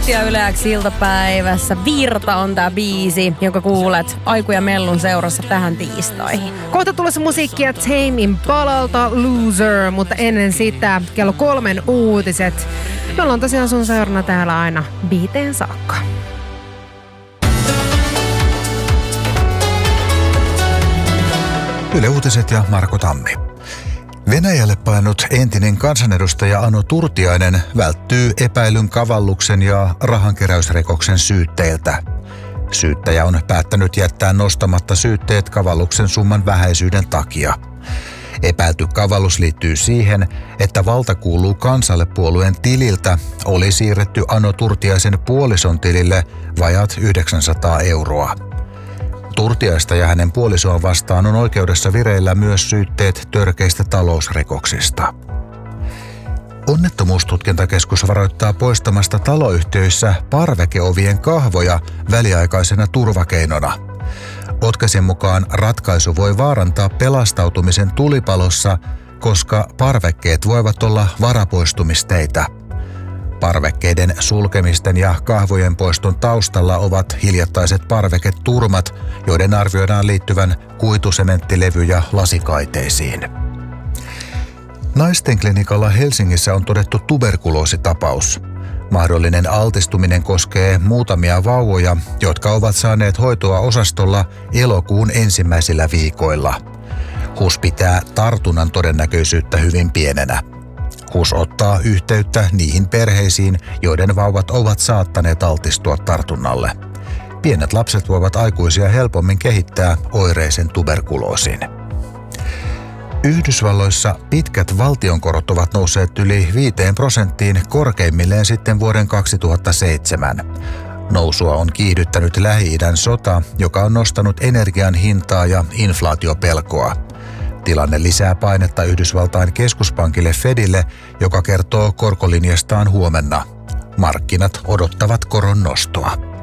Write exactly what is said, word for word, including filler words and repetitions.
Nottia Yleäksi iltapäivässä. Virta on tää biisi, jonka kuulet Aiku ja Mellun seurassa tähän tiistaihin. Kohta tulossa musiikkia Tame Impalalta Loser, mutta ennen sitä kello kolmen uutiset. Me ollaan tosiaan sun seurana täällä aina viiteen saakka. Yle Uutiset ja Marko Tammi. Venäjälle painut entinen kansanedustaja Ano Turtiainen välttyy epäilyn kavalluksen ja rahankeräysrikoksen syytteiltä. Syyttäjä on päättänyt jättää nostamatta syytteet kavalluksen summan vähäisyyden takia. Epäilty kavallus liittyy siihen, että valta kuuluu kansalle -puolueen tililtä oli siirretty Ano Turtiaisen puolison tilille vajaat yhdeksänsataa euroa. Turtiaista ja hänen puolisoaan vastaan on oikeudessa vireillä myös syytteet törkeistä talousrikoksista. Onnettomuustutkintakeskus varoittaa poistamasta taloyhtiöissä parvekeovien kahvoja väliaikaisena turvakeinona. Otkasin mukaan ratkaisu voi vaarantaa pelastautumisen tulipalossa, koska parvekkeet voivat olla varapoistumisteitä. Parvekkeiden sulkemisten ja kahvojen poiston taustalla ovat hiljattaiset parveketurmat, joiden arvioidaan liittyvän kuitusementtilevy- ja lasikaiteisiin. Naisten klinikalla Helsingissä on todettu tuberkuloositapaus. Mahdollinen altistuminen koskee muutamia vauvoja, jotka ovat saaneet hoitoa osastolla elokuun ensimmäisillä viikoilla. H U S pitää tartunnan todennäköisyyttä hyvin pienenä. H U S ottaa yhteyttä niihin perheisiin, joiden vauvat ovat saattaneet altistua tartunnalle. Pienet lapset voivat aikuisia helpommin kehittää oireisen tuberkuloosin. Yhdysvalloissa pitkät valtionkorot ovat nousseet yli viiteen prosenttiin korkeimmilleen sitten vuoden kaksituhattaseitsemän. Nousua on kiihdyttänyt Lähi-idän sota, joka on nostanut energian hintaa ja inflaatiopelkoa. Tilanne lisää painetta Yhdysvaltain keskuspankille Fedille, joka kertoo korkolinjastaan huomenna. Markkinat odottavat koron nostoa.